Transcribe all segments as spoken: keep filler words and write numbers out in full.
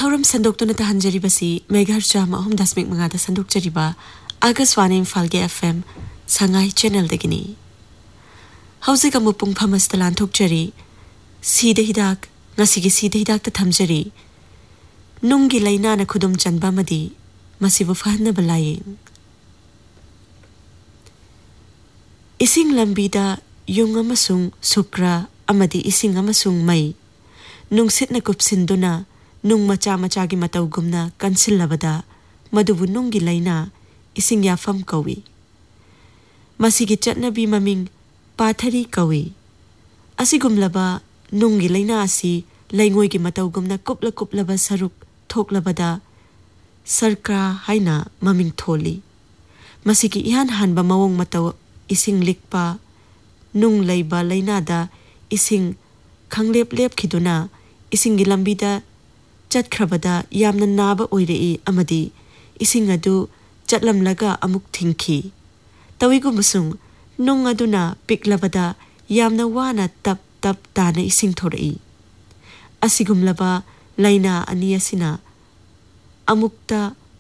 थौरम संदोक्तुना तहंजरिबसी मेगाहर्चा महम दशमिक मंगादा संदोक्चरिबा Akashvani इम्फालगे FM Sangai channel दगिनी हौजिक अमुपुंग फमस्ता लांथोक्चरी सीद हिदाक ngasiगी सीद हिदाक ता थमजरी नुंगी लाइना ना खुदुम चनबा मदी मसिबु फहनबा लायें इसिंग लंबीदा युंग अमसुंग सुक्रा अमदी इसिंग अमसुंग मई नुंगसितना कुपसिंदुना नुंग मचा मचागी मतौगुमना कंसिल्लबदा मदुबु नुंगी लाइना इसिंग याफम कौवी मसिगी चटनबी ममिंग पाथरी कौवी असिगुमलबा नुंगी लाइना असि लैंगोयगी मतौगुमना कुपला कुपलबा सरुक थोकलबदा सरका हाइना ममिंग थोली मसिगी इहान हानबा मवोंग मतौ इसिंग लिकपा नुंग लैबा लाइनादा इसिंग खंगलेप लेप खिदुना इसिंगी लंबीदा चटख्रबदा यामना नाबा ओइरेई अमदी इसिंग अदु चटलमलगा अमुक थिंखी तविगुमसुंग नुंग अदुना पिकलबदा यामना वाना तप तप ताना इसिंग थोरई असिगुमलबा लाइना अनियसिना अमुक्ता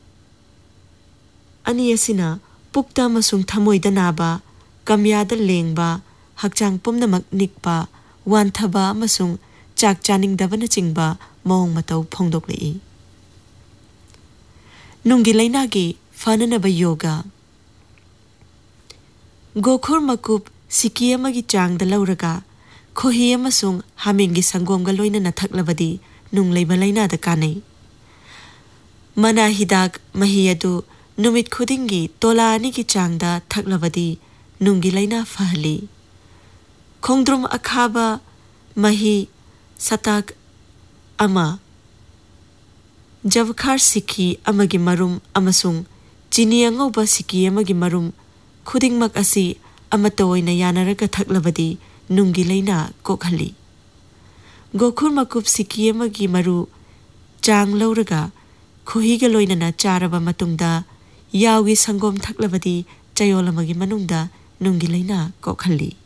अनियसिना पुक्ता मसुंग थमोइदा नाबा कमयादा लेंबा हकचांग पुमनमक निकपा वानथबा मसुंग चाक चानिंगदबना चिंगबा मौंग मतौ फोंदोकलेई नुंगी लाइनागी फननबा योगा गोखुर मकुप सिकी अमगी चांगदा लौरगा खोही अमसुंग हामिंगी संगोमगा लोइना थकलबदी नुंग लैबा लाइनादा कानै मना हिदाक मही अदु नुमित खुदिंगी तोला अनिगी चांगदा थकलबदी नुंगी लाइना फहली खोंद्रुम अखाबा मही सताक अमा जवखार सिकी अमगी मरुम अमसुंग चिनी अंगौबा सिकी अमगी मरुम खुदिंगमक असि अमता ओइना यानरगा थकलबदी नुंगी लाइना कोखली गोखुर मकुप सिकी अमगी मरु चांग लौरगा खोहीगा लोइना चारबा मतुंगदा यावगी संगोम थकलबदी चयोल अमगी मनुंगदा नुंगी लाइना कोखली